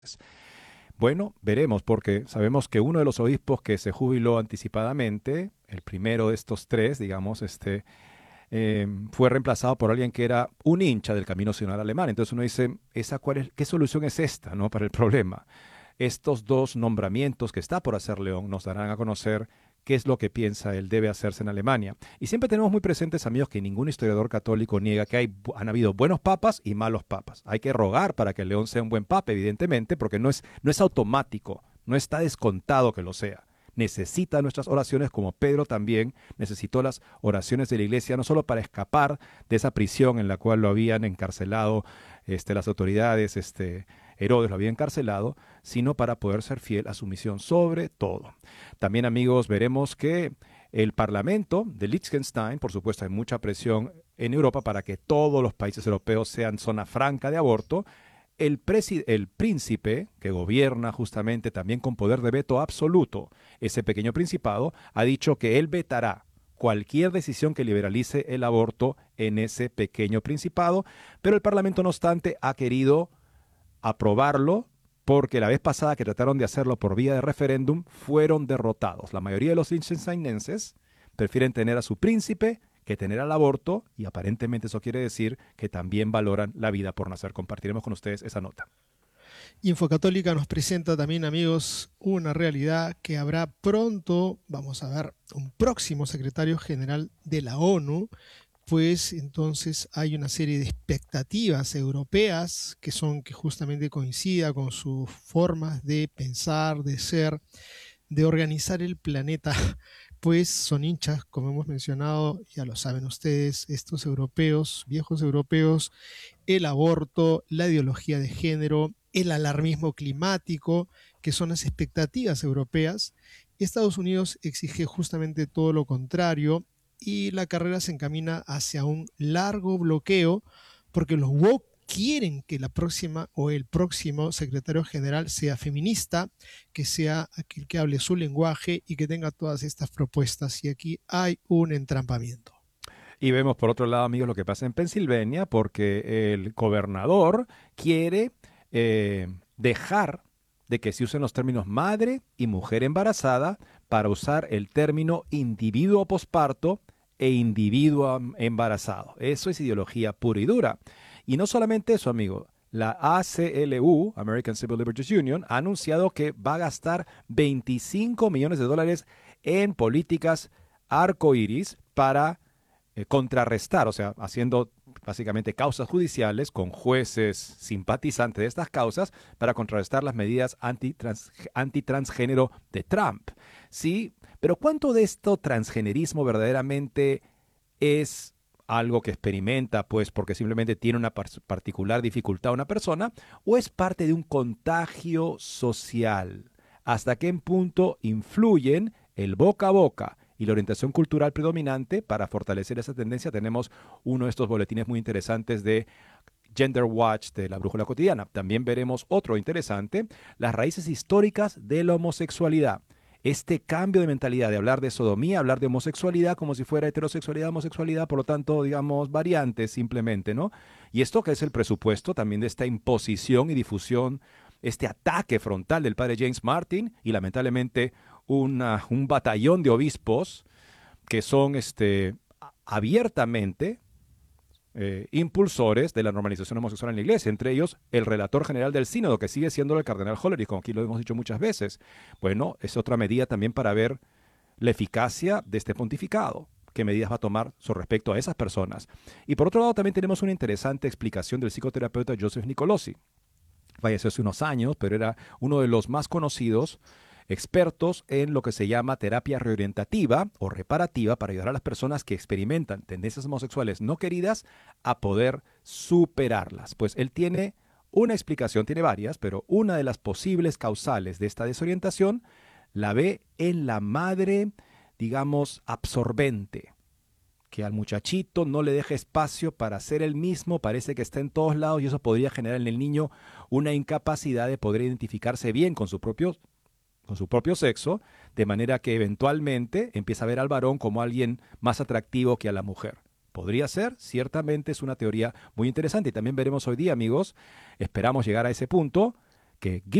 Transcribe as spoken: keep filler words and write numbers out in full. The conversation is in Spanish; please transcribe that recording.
Bueno, veremos, porque sabemos que uno de los obispos que se jubiló anticipadamente, el primero de estos tres, digamos, este, eh, fue reemplazado por alguien que era un hincha del Camino Nacional Alemán. Entonces uno dice, ¿esa cuál es, ¿qué solución es esta, no, para el problema? Estos dos nombramientos que está por hacer León nos darán a conocer qué es lo que piensa él debe hacerse en Alemania. Y siempre tenemos muy presentes, amigos, que ningún historiador católico niega que hay, han habido buenos papas y malos papas. Hay que rogar para que León sea un buen papa, evidentemente, porque no es, no es automático, no está descontado que lo sea. Necesita nuestras oraciones, como Pedro también necesitó las oraciones de la iglesia, no solo para escapar de esa prisión en la cual lo habían encarcelado este, las autoridades, este, Herodes lo había encarcelado, sino para poder ser fiel a su misión sobre todo. También, amigos, veremos que el Parlamento de Liechtenstein, por supuesto, hay mucha presión en Europa para que todos los países europeos sean zona franca de aborto. El, el príncipe, que gobierna justamente también con poder de veto absoluto ese pequeño principado, ha dicho que él vetará cualquier decisión que liberalice el aborto en ese pequeño principado, pero el Parlamento, no obstante, ha querido aprobarlo porque la vez pasada que trataron de hacerlo por vía de referéndum fueron derrotados. La mayoría de los liechtensteinenses prefieren tener a su príncipe que tener al aborto, y aparentemente eso quiere decir que también valoran la vida por nacer. Compartiremos con ustedes esa nota. Infocatólica nos presenta también, amigos, una realidad que habrá pronto, vamos a ver, un próximo secretario general de la ONU, pues entonces hay una serie de expectativas europeas que son que justamente coincida con sus formas de pensar, de ser, de organizar el planeta, pues son hinchas, como hemos mencionado, ya lo saben ustedes, estos europeos, viejos europeos, el aborto, la ideología de género, el alarmismo climático, que son las expectativas europeas. Estados Unidos exige justamente todo lo contrario y la carrera se encamina hacia un largo bloqueo porque los woke quieren que la próxima o el próximo secretario general sea feminista, que sea aquel que hable su lenguaje y que tenga todas estas propuestas. Y aquí hay un entrampamiento. Y vemos por otro lado, amigos, lo que pasa en Pensilvania, porque el gobernador quiere eh, dejar de que se usen los términos madre y mujer embarazada para usar el término individuo posparto e individuo embarazado. Eso es ideología pura y dura. Y no solamente eso, amigo. La A C L U, American Civil Liberties Union, ha anunciado que va a gastar veinticinco millones de dólares en políticas arcoíris para eh, contrarrestar, o sea, haciendo básicamente causas judiciales con jueces simpatizantes de estas causas para contrarrestar las medidas antitrans, antitransgénero de Trump. Sí, pero ¿cuánto de esto transgenerismo verdaderamente es algo que experimenta, pues, porque simplemente tiene una particular dificultad una persona, o es parte de un contagio social? ¿Hasta qué punto influyen el boca a boca y la orientación cultural predominante para fortalecer esa tendencia? Tenemos uno de estos boletines muy interesantes de Gender Watch de la Brújula Cotidiana. También veremos otro interesante, las raíces históricas de la homosexualidad. Este cambio de mentalidad de hablar de sodomía, hablar de homosexualidad como si fuera heterosexualidad, homosexualidad, por lo tanto, digamos, variantes simplemente, ¿no? Y esto que es el presupuesto también de esta imposición y difusión, este ataque frontal del padre James Martin y lamentablemente una, un batallón de obispos que son este, abiertamente eh, impulsores de la normalización homosexual en la iglesia, entre ellos el relator general del sínodo, que sigue siendo el cardenal Hollerich, como aquí lo hemos dicho muchas veces. Bueno, es otra medida también para ver la eficacia de este pontificado. ¿Qué medidas va a tomar sobre respecto a esas personas? Y por otro lado también tenemos una interesante explicación del psicoterapeuta Joseph Nicolosi. Falleció hace unos años, pero era uno de los más conocidos expertos en lo que se llama terapia reorientativa o reparativa para ayudar a las personas que experimentan tendencias homosexuales no queridas a poder superarlas. Pues él tiene una explicación, tiene varias, pero una de las posibles causales de esta desorientación la ve en la madre, digamos, absorbente, que al muchachito no le deja espacio para ser el mismo, parece que está en todos lados y eso podría generar en el niño una incapacidad de poder identificarse bien con su propio con su propio sexo, de manera que eventualmente empieza a ver al varón como alguien más atractivo que a la mujer. Podría ser, ciertamente es una teoría muy interesante. Y también veremos hoy día, amigos, esperamos llegar a ese punto, que